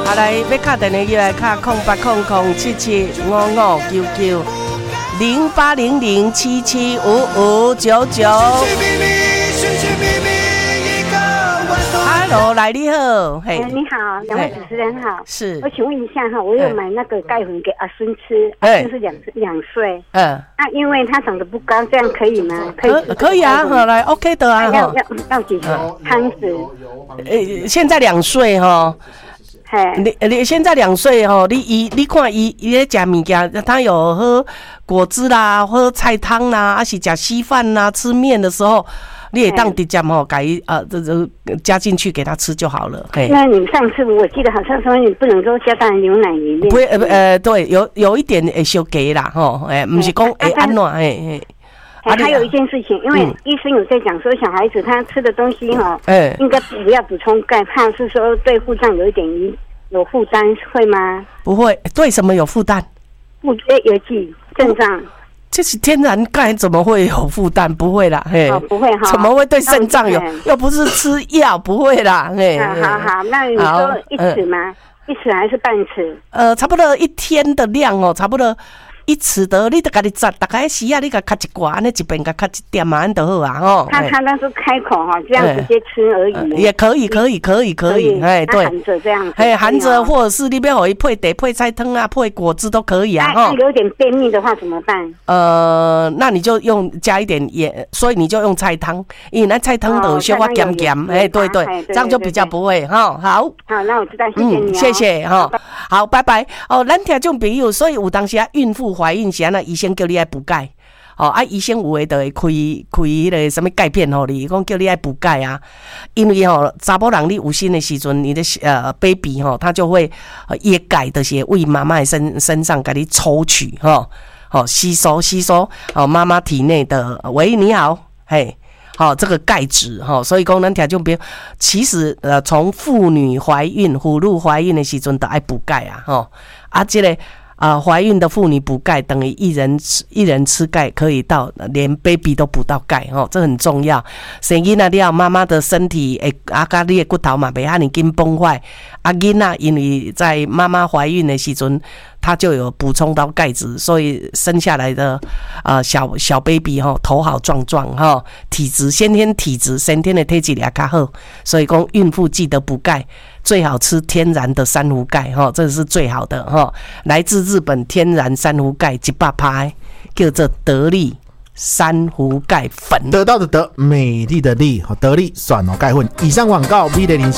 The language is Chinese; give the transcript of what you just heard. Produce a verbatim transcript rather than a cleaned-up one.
啊，来要打电话进来，卡空八空空七七五五九九零八零零七七五五九九。Hello， 来你好，嘿、 欸，你好，两位主持人好， 是， 我请问一下哈，我有买那个钙粉给阿孙吃，阿孙是两两岁，嗯，啊，因为他长得不高，这样可以吗？可以， 可以啊，好来 ，OK 的啊， 要要要几汤匙？ 呃，现在两岁哈。你你现在两岁吼，你伊你看伊伊咧食物件，他有喝果汁啦，喝菜汤啦，还是食稀饭啦，吃面的时候，你也当直接吼，改啊这这加进去给他吃就好了。 那你上次我记得好像说你不能够加到牛奶里面， 不会呃呃对，有有一点会小给啦吼，哎，不是讲会安怎哎哎。还有一件事情，因为医生有在讲说，小孩子他吃的东西哈，嗯，应该不要补充钙，怕是说对腹脏有一点有负担，会吗？ 不会，对什么有负担？ 不，有记肾脏。 这是天然钙，怎么会有负担？不会啦，嘿， 哦，不会哈， 怎么会对肾脏有？又不是吃药，不会啦，嘿。 好好，那你说一匙吗？一匙还是半匙？ 呃，差不多一天的量哦，差不多。一匙得，你得家己摘，大概时啊，你甲卡一寡，安尼一边甲卡一点嘛，安就好啊，吼。 他他那时候开口哈，这样直接吃而已。 也可以，可以，可以，可以，哎，对。 含着这样。 哎，含着或者是你要给伊配茶、配菜汤啊、配果汁都可以啊， 哈。有点便秘的话怎么办？ 呃，那你就用加一点盐，所以你就用菜汤，因为那菜汤都小可咸咸，哎，对对，这样就比较不会哈。好。 好，那我知道，谢谢你。 谢谢哈。好，拜拜。哦，咱听众朋友，所以有当时啊，孕妇怀孕时啊，那医生叫你爱补钙，哦啊，医生有诶就会开开迄个什么钙片吼你，讲叫你爱补钙啊，因为吼查某人你有心的时阵，你的呃 baby 吼，他就会椰钙的些为妈妈的身身上给你抽取哈，好、哦、吸收吸收哦妈妈体内的，喂你好，嘿。好、哦，这个钙质哈、哦，所以讲咱听众朋友，其实呃，从妇女怀孕、妇女怀孕的时阵都爱补钙啊，吼、哦，啊，这个啊，怀孕的妇女补钙等于一人吃一人吃钙，可以到连 baby 都补到钙哦，这很重要。生囡仔了，妈妈的身体诶，啊，甲你的骨头嘛，袂遐尼紧崩坏。啊，囡仔因为在妈妈怀孕的时阵，她就有补充到钙质，所以生下来的呃小小 baby 哈、哦，头好壮壮哈、哦，体质先天体质先天的体质也较好，所以讲孕妇记得补钙。最好吃天然的珊瑚钙哈，这是最好的哈，来自日本天然珊瑚钙一百趴，叫做得力珊瑚钙粉。 得到的得，美丽的丽，得力选哦钙粉。以上广告 B 零零。